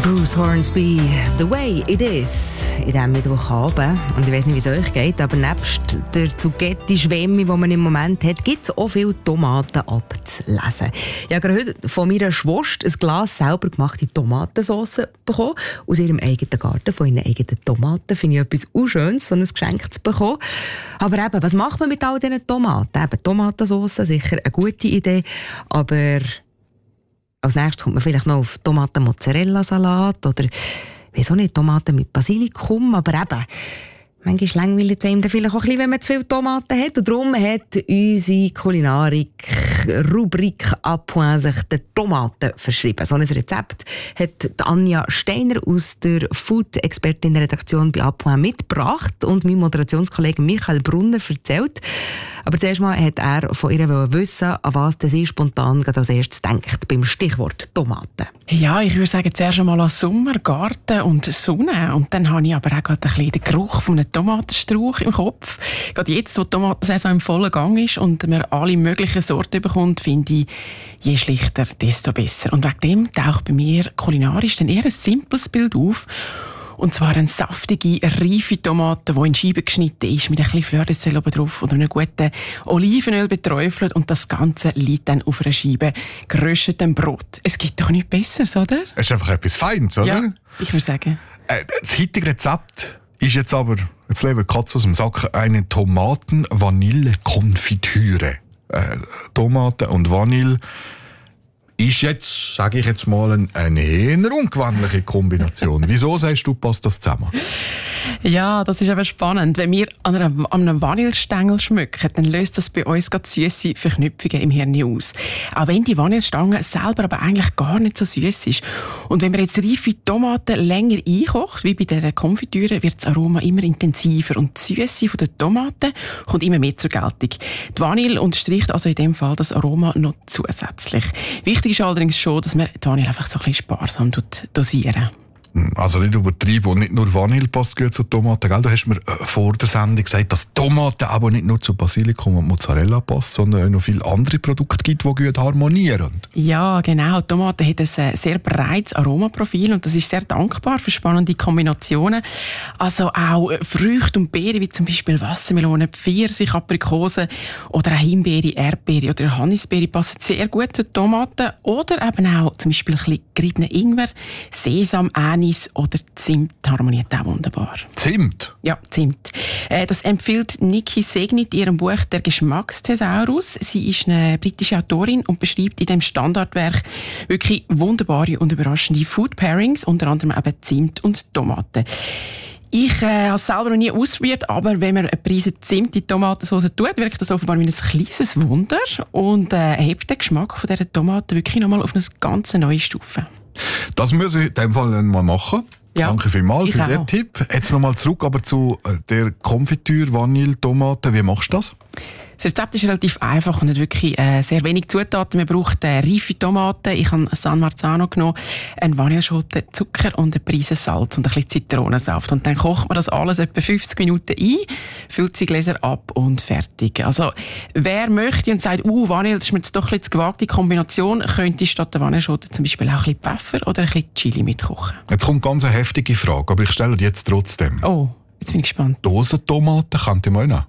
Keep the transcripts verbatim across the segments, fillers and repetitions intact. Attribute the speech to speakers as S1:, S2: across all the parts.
S1: Bruce Hornsby, «The Way It Is», in diesem Mittwochabend. Und ich weiss nicht, wie es euch geht, aber nebst der Zucchetti-Schwemme, die man im Moment hat, gibt es auch viele Tomaten abzulesen. Ich habe gerade heute von meiner Schwester ein Glas selber gemachte Tomatensauce bekommen. Aus ihrem eigenen Garten, von ihren eigenen Tomaten. Finde ich etwas Unschönes, so ein Geschenk zu bekommen. Aber eben, was macht man mit all diesen Tomaten? Eben, Tomatensauce, sicher eine gute Idee, aber als nächstes kommt man vielleicht noch auf Tomaten-Mozzarella-Salat oder, wieso nicht, Tomaten mit Basilikum, aber eben, manchmal langweilt es einem vielleicht auch ein bisschen, wenn man zu viele Tomaten hat. Und darum hat unsere Kulinarik-Rubrik «A Point» sich den Tomaten verschrieben. So ein Rezept hat Anja Steiner aus der Food-Expertin-Redaktion bei «A Point» mitgebracht und mein Moderationskollege Michael Brunner erzählt. Aber zuerst mal hat er von ihr wissen, an was sie spontan als erstes denkt beim Stichwort Tomaten.
S2: Ja, ich würde sagen, zuerst einmal an Sommer, Garten und Sonne. Und dann habe ich aber auch gerade ein bisschen den Geruch von einem Tomatenstrauch im Kopf. Gerade jetzt, wo die Tomatensaison im vollen Gang ist und man alle möglichen Sorten bekommt, finde ich, je schlichter, desto besser. Und wegen dem taucht bei mir kulinarisch dann eher ein simples Bild auf. Und zwar eine saftige, reife Tomate, die in Scheiben geschnitten ist, mit ein bisschen Fleur de sel oben drauf oder einem guten Olivenöl beträufelt. Und das Ganze liegt dann auf einer Scheibe geröstetem Brot. Es gibt doch nichts Besseres, oder?
S3: Es ist einfach etwas Feines, oder?
S2: Ja, ich würde sagen.
S3: Äh, das heutige Rezept ist jetzt aber, jetzt leben Katze aus dem Sack, eine Tomaten-Vanille-Konfitüre. Äh, Tomaten und Vanille ist jetzt, sage ich jetzt mal, eine, eine eher ungewöhnliche Kombination. Wieso sagst du, passt das zusammen?
S2: Ja, das ist aber spannend. Wenn wir an einem, an einem Vanillestängel schmücken, dann löst das bei uns gerade süsse Verknüpfungen im Hirn aus. Auch wenn die Vanillestange selber aber eigentlich gar nicht so süß ist. Und wenn man jetzt reife Tomaten länger einkocht, wie bei dieser Konfitüre, wird das Aroma immer intensiver und die Süße von den Tomaten kommt immer mehr zur Geltung. Die Vanille unterstreicht also in dem Fall das Aroma noch zusätzlich. Wichtig ist allerdings schon, dass man die Vanille einfach so ein bisschen sparsam dosieren.
S3: Also nicht übertrieben und nicht nur Vanille passt gut zu Tomaten, gell? Du hast mir vor der Sendung gesagt, dass Tomaten aber nicht nur zu Basilikum und Mozzarella passt, sondern auch noch viele andere Produkte gibt, die gut harmonieren.
S2: Ja, genau. Tomaten haben ein sehr breites Aromaprofil und das ist sehr dankbar für spannende Kombinationen. Also auch Früchte und Beeren, wie zum Beispiel Wassermelone, Pfirsich, Aprikose oder auch Himbeere, Erdbeere oder Hannisbeere passen sehr gut zu Tomaten. Oder eben auch zum Beispiel ein bisschen geriebenen Ingwer, Sesam, Anis oder Zimt harmoniert auch wunderbar.
S3: Zimt?
S2: Ja, Zimt. Äh, das empfiehlt Niki Segnit in ihrem Buch «Der Geschmacksthesaurus». Sie ist eine britische Autorin und beschreibt in dem Standardwerk wirklich wunderbare und überraschende Food Pairings, unter anderem eben Zimt und Tomaten. Ich äh, habe es selber noch nie ausprobiert, aber wenn man eine Prise Zimt in die Tomatensauce tut, wirkt das offenbar wie ein kleines Wunder und äh, hebt den Geschmack von dieser Tomaten wirklich nochmal auf eine ganz neue Stufe.
S3: Das muss ich in dem Fall mal machen.
S2: Ja,
S3: danke vielmals für
S2: auch.
S3: den Tipp. Jetzt nochmal zurück aber zu der Konfitüre, Vanille, Tomaten. Wie machst du das?
S2: Das Rezept ist relativ einfach und hat wirklich äh, sehr wenig Zutaten. Man braucht äh, reife Tomaten. Ich habe San Marzano genommen, eine Vanilleschote, Zucker und eine Prise Salz und ein bisschen Zitronensaft. Und dann kocht man das alles etwa fünfzig Minuten ein, füllt die Gläser ab und fertig. Also, wer möchte und sagt, uh, Vanille, das ist mir jetzt doch ein bisschen zu gewagte Kombination, könnte statt der Vanilleschote zum Beispiel auch ein bisschen Pfeffer oder ein bisschen Chili mitkochen.
S3: Jetzt kommt ganz eine heftige Frage, aber ich stelle die jetzt trotzdem.
S2: Oh, jetzt bin ich gespannt.
S3: Dosentomaten könnte man auch noch.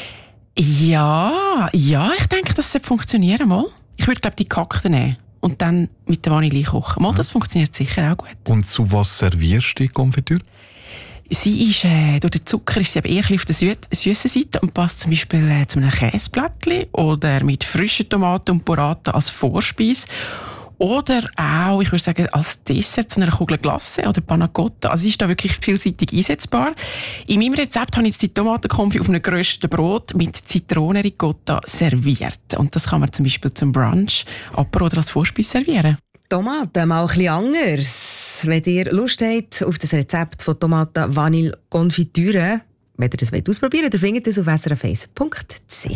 S2: Ja, ja, ich denke, das sollte funktionieren. Mal. Ich würde, glaube die gehackten nehmen und dann mit der Vanille kochen. Mal, das funktioniert sicher auch gut.
S3: Und zu was servierst du die Konfitüre?
S2: Sie ist, äh, durch den Zucker ist sie aber eher auf der sü- süßen Seite und passt zum Beispiel äh, zu einem Käseblättchen oder mit frischen Tomaten und Burrata als Vorspeise. Oder auch, ich würde sagen, als Dessert zu einer Kugel Glace oder Panna Cotta. Also es ist da wirklich vielseitig einsetzbar. In meinem Rezept habe ich jetzt die Tomatenkonfi auf einem gerösteten Brot mit Zitronenricotta serviert. Und das kann man zum Beispiel zum Brunch, Apero oder als Vorspeise servieren.
S1: Tomaten mal ein bisschen anders. Wenn ihr Lust habt auf das Rezept von Tomaten-Vanille-Konfitüre, wenn ihr das ausprobieren wollt, dann findet ihr es auf s r f eins punkt c h.